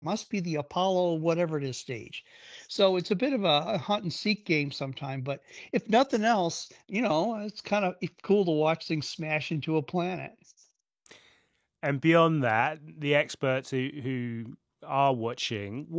Must be the Apollo whatever it is stage. So it's a bit of a hunt and seek game sometime, but if nothing else, it's kind of cool to watch things smash into a planet. And beyond that, the experts who are watching,